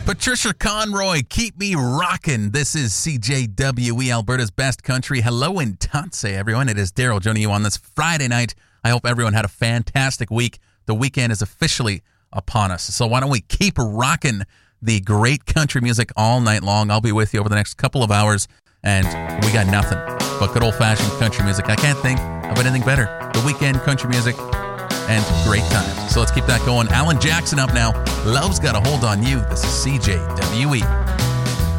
Patricia Conroy, keep me rockin'. This is CJWE, Alberta's best country. Hello in Tanse, everyone. It is Daryl joining you on this Friday night. I hope everyone had a fantastic week. The weekend is officially upon us. So why don't we keep rocking the great country music all night long. I'll be with you over the next couple of hours, and we got nothing but good old-fashioned country music. I can't think of anything better. The weekend, country music, and great times. So let's keep that going. Alan Jackson up now. Love's Got a Hold on You. This is CJWE.